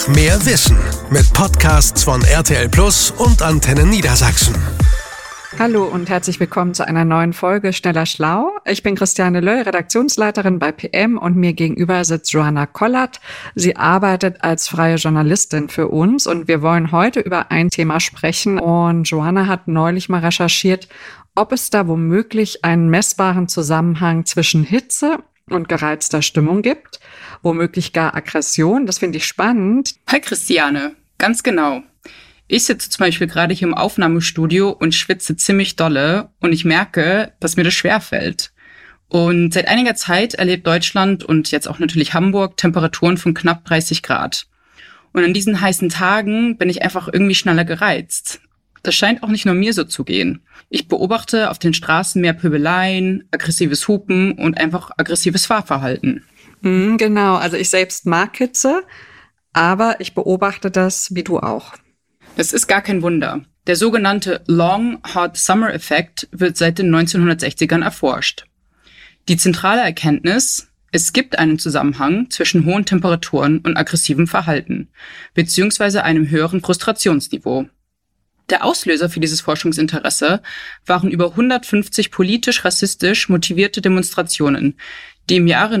Mehr Wissen mit Podcasts von RTL Plus und Antenne Niedersachsen. Hallo und herzlich willkommen zu einer neuen Folge Schneller Schlau. Ich bin Christiane Löll, Redaktionsleiterin bei PM, und mir gegenüber sitzt Johanna Kollert. Sie arbeitet als freie Journalistin für uns und wir wollen heute über ein Thema sprechen. Und Johanna hat neulich mal recherchiert, ob es da womöglich einen messbaren Zusammenhang zwischen Hitze und gereizter Stimmung gibt, womöglich gar Aggression. Das finde ich spannend. Hi Christiane, ganz genau. Ich sitze zum Beispiel gerade hier im Aufnahmestudio und schwitze ziemlich dolle und ich merke, dass mir das schwerfällt. Und seit einiger Zeit erlebt Deutschland und jetzt auch natürlich Hamburg Temperaturen von knapp 30 Grad. Und an diesen heißen Tagen bin ich einfach irgendwie schneller gereizt. Das scheint auch nicht nur mir so zu gehen. Ich beobachte auf den Straßen mehr Pöbeleien, aggressives Hupen und einfach aggressives Fahrverhalten. Genau, also ich selbst mag Hitze, aber ich beobachte das wie du auch. Das ist gar kein Wunder. Der sogenannte Long Hot Summer Effekt wird seit den 1960ern erforscht. Die zentrale Erkenntnis: Es gibt einen Zusammenhang zwischen hohen Temperaturen und aggressivem Verhalten, beziehungsweise einem höheren Frustrationsniveau. Der Auslöser für dieses Forschungsinteresse waren über 150 politisch-rassistisch motivierte Demonstrationen, die im Jahre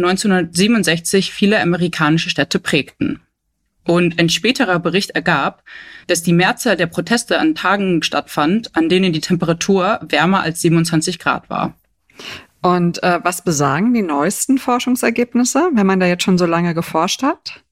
1967 viele amerikanische Städte prägten. Und ein späterer Bericht ergab, dass die Mehrzahl der Proteste an Tagen stattfand, an denen die Temperatur wärmer als 27 Grad war. Und was besagen die neuesten Forschungsergebnisse, wenn man da jetzt schon so lange geforscht hat?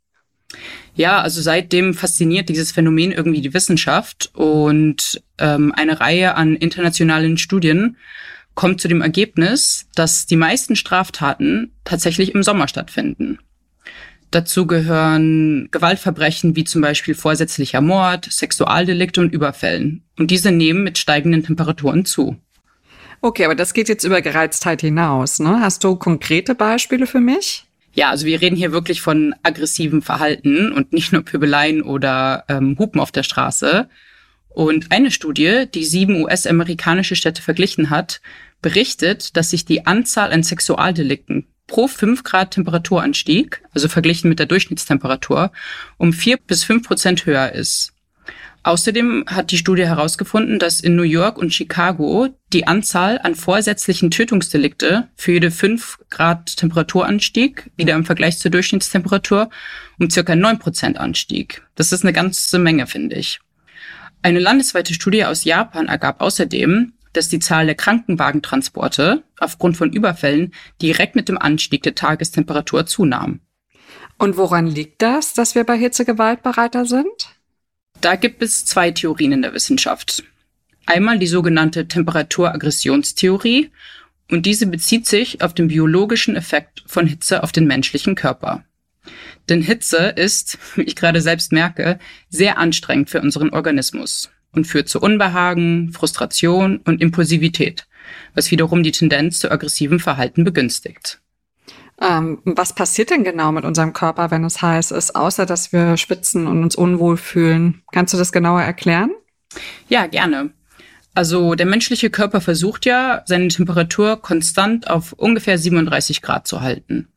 Ja, also seitdem fasziniert dieses Phänomen irgendwie die Wissenschaft und eine Reihe an internationalen Studien kommt zu dem Ergebnis, dass die meisten Straftaten tatsächlich im Sommer stattfinden. Dazu gehören Gewaltverbrechen wie zum Beispiel vorsätzlicher Mord, Sexualdelikte und Überfällen. Und diese nehmen mit steigenden Temperaturen zu. Okay, aber das geht jetzt über Gereiztheit hinaus, ne? Hast du konkrete Beispiele für mich? Ja, also wir reden hier wirklich von aggressivem Verhalten und nicht nur Pöbeleien oder Hupen auf der Straße. Und eine Studie, die 7 US-amerikanische Städte verglichen hat, berichtet, dass sich die Anzahl an Sexualdelikten pro 5 Grad Temperaturanstieg, also verglichen mit der Durchschnittstemperatur, um 4-5% höher ist. Außerdem hat die Studie herausgefunden, dass in New York und Chicago die Anzahl an vorsätzlichen Tötungsdelikte für jede 5 Grad Temperaturanstieg, wieder im Vergleich zur Durchschnittstemperatur, um circa 9% anstieg. Das ist eine ganze Menge, finde ich. Eine landesweite Studie aus Japan ergab außerdem, dass die Zahl der Krankenwagentransporte aufgrund von Überfällen direkt mit dem Anstieg der Tagestemperatur zunahm. Und woran liegt das, dass wir bei Hitze gewaltbereiter sind? Da gibt es 2 Theorien in der Wissenschaft. Einmal die sogenannte Temperaturaggressionstheorie, und diese bezieht sich auf den biologischen Effekt von Hitze auf den menschlichen Körper. Denn Hitze ist, wie ich gerade selbst merke, sehr anstrengend für unseren Organismus und führt zu Unbehagen, Frustration und Impulsivität, was wiederum die Tendenz zu aggressivem Verhalten begünstigt. Was passiert denn genau mit unserem Körper, wenn es heiß ist, außer dass wir schwitzen und uns unwohl fühlen? Kannst du das genauer erklären? Ja, gerne. Also der menschliche Körper versucht ja, seine Temperatur konstant auf ungefähr 37 Grad zu halten.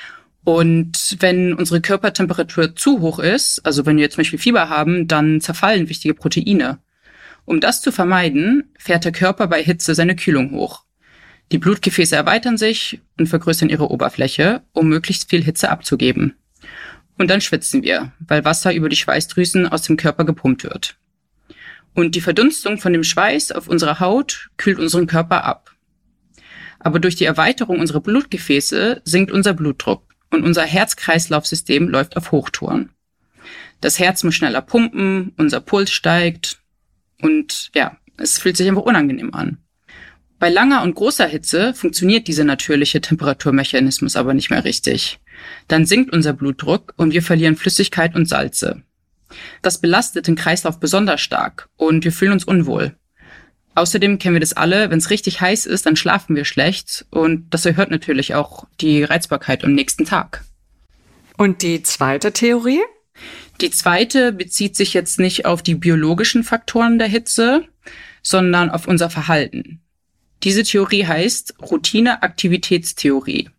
Und wenn unsere Körpertemperatur zu hoch ist, also wenn wir zum Beispiel Fieber haben, dann zerfallen wichtige Proteine. Um das zu vermeiden, fährt der Körper bei Hitze seine Kühlung hoch. Die Blutgefäße erweitern sich und vergrößern ihre Oberfläche, um möglichst viel Hitze abzugeben. Und dann schwitzen wir, weil Wasser über die Schweißdrüsen aus dem Körper gepumpt wird. Und die Verdunstung von dem Schweiß auf unserer Haut kühlt unseren Körper ab. Aber durch die Erweiterung unserer Blutgefäße sinkt unser Blutdruck und unser Herz-Kreislauf-System läuft auf Hochtouren. Das Herz muss schneller pumpen, unser Puls steigt und ja, es fühlt sich einfach unangenehm an. Bei langer und großer Hitze funktioniert dieser natürliche Temperaturmechanismus aber nicht mehr richtig. Dann sinkt unser Blutdruck und wir verlieren Flüssigkeit und Salze. Das belastet den Kreislauf besonders stark und wir fühlen uns unwohl. Außerdem kennen wir das alle, wenn es richtig heiß ist, dann schlafen wir schlecht und das erhöht natürlich auch die Reizbarkeit am nächsten Tag. Und die zweite Theorie? Die zweite bezieht sich jetzt nicht auf die biologischen Faktoren der Hitze, sondern auf unser Verhalten. Diese Theorie heißt Routine-Aktivitätstheorie.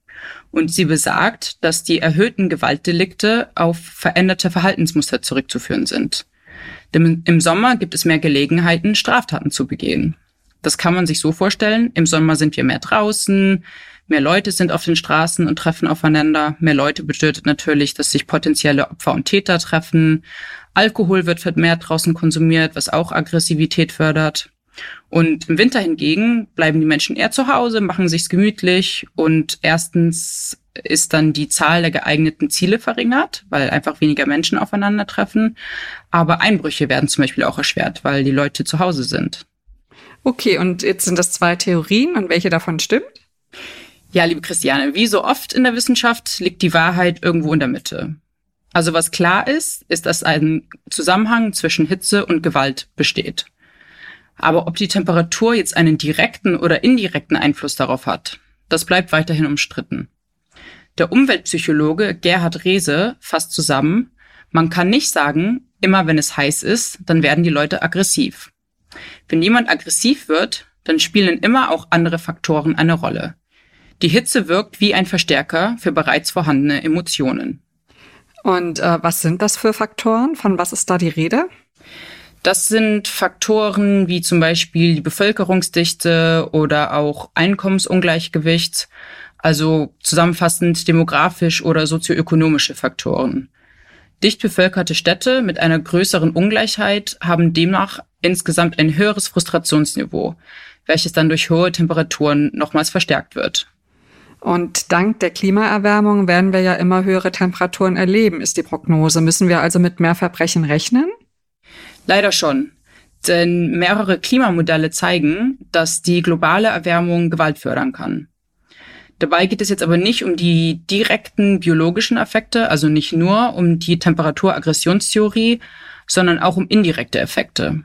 Und sie besagt, dass die erhöhten Gewaltdelikte auf veränderte Verhaltensmuster zurückzuführen sind. Denn im Sommer gibt es mehr Gelegenheiten, Straftaten zu begehen. Das kann man sich so vorstellen. Im Sommer sind wir mehr draußen, mehr Leute sind auf den Straßen und treffen aufeinander. Mehr Leute bedeutet natürlich, dass sich potenzielle Opfer und Täter treffen. Alkohol wird vermehrt draußen konsumiert, was auch Aggressivität fördert. Und im Winter hingegen bleiben die Menschen eher zu Hause, machen sich's gemütlich und erstens ist dann die Zahl der geeigneten Ziele verringert, weil einfach weniger Menschen aufeinandertreffen. Aber Einbrüche werden zum Beispiel auch erschwert, weil die Leute zu Hause sind. Okay, und jetzt sind das 2 Theorien und welche davon stimmt? Ja, liebe Christiane, wie so oft in der Wissenschaft liegt die Wahrheit irgendwo in der Mitte. Also was klar ist, dass ein Zusammenhang zwischen Hitze und Gewalt besteht. Aber ob die Temperatur jetzt einen direkten oder indirekten Einfluss darauf hat, das bleibt weiterhin umstritten. Der Umweltpsychologe Gerhard Rehse fasst zusammen, man kann nicht sagen, immer wenn es heiß ist, dann werden die Leute aggressiv. Wenn jemand aggressiv wird, dann spielen immer auch andere Faktoren eine Rolle. Die Hitze wirkt wie ein Verstärker für bereits vorhandene Emotionen. Und was sind das für Faktoren? Von was ist da die Rede? Das sind Faktoren wie zum Beispiel die Bevölkerungsdichte oder auch Einkommensungleichgewicht, also zusammenfassend demografisch oder sozioökonomische Faktoren. Dicht bevölkerte Städte mit einer größeren Ungleichheit haben demnach insgesamt ein höheres Frustrationsniveau, welches dann durch hohe Temperaturen nochmals verstärkt wird. Und dank der Klimaerwärmung werden wir ja immer höhere Temperaturen erleben, ist die Prognose. Müssen wir also mit mehr Verbrechen rechnen? Leider schon, denn mehrere Klimamodelle zeigen, dass die globale Erwärmung Gewalt fördern kann. Dabei geht es jetzt aber nicht um die direkten biologischen Effekte, also nicht nur um die Temperaturaggressionstheorie, sondern auch um indirekte Effekte.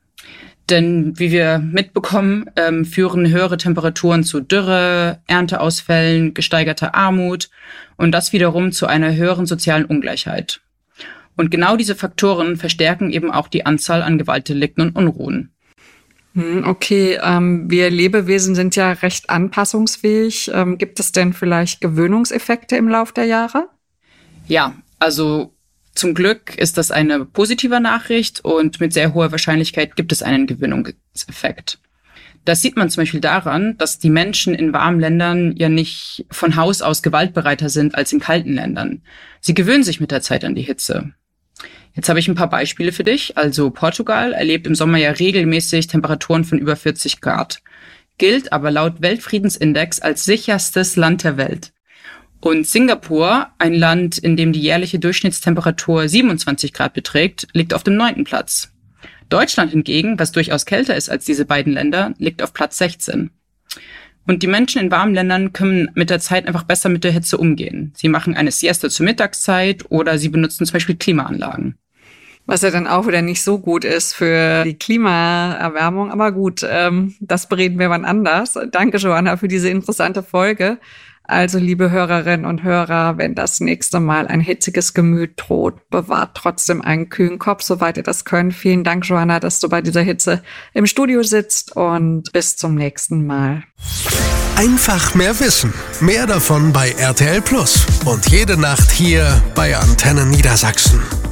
Denn wie wir mitbekommen, führen höhere Temperaturen zu Dürre, Ernteausfällen, gesteigerter Armut und das wiederum zu einer höheren sozialen Ungleichheit. Und genau diese Faktoren verstärken eben auch die Anzahl an Gewaltdelikten und Unruhen. Okay, wir Lebewesen sind ja recht anpassungsfähig. Gibt es denn vielleicht Gewöhnungseffekte im Lauf der Jahre? Ja, also zum Glück ist das eine positive Nachricht und mit sehr hoher Wahrscheinlichkeit gibt es einen Gewöhnungseffekt. Das sieht man zum Beispiel daran, dass die Menschen in warmen Ländern ja nicht von Haus aus gewaltbereiter sind als in kalten Ländern. Sie gewöhnen sich mit der Zeit an die Hitze. Jetzt habe ich ein paar Beispiele für dich. Also Portugal erlebt im Sommer ja regelmäßig Temperaturen von über 40 Grad, gilt aber laut Weltfriedensindex als sicherstes Land der Welt. Und Singapur, ein Land, in dem die jährliche Durchschnittstemperatur 27 Grad beträgt, liegt auf dem 9. Platz. Deutschland hingegen, was durchaus kälter ist als diese beiden Länder, liegt auf Platz 16. Und die Menschen in warmen Ländern können mit der Zeit einfach besser mit der Hitze umgehen. Sie machen eine Siesta zur Mittagszeit oder sie benutzen zum Beispiel Klimaanlagen. Was ja dann auch wieder nicht so gut ist für die Klimaerwärmung. Aber gut, das bereden wir wann anders. Danke, Johanna, für diese interessante Folge. Also, liebe Hörerinnen und Hörer, wenn das nächste Mal ein hitziges Gemüt droht, bewahrt trotzdem einen kühlen Kopf, soweit ihr das könnt. Vielen Dank, Johanna, dass du bei dieser Hitze im Studio sitzt und bis zum nächsten Mal. Einfach mehr wissen. Mehr davon bei RTL Plus. Und jede Nacht hier bei Antenne Niedersachsen.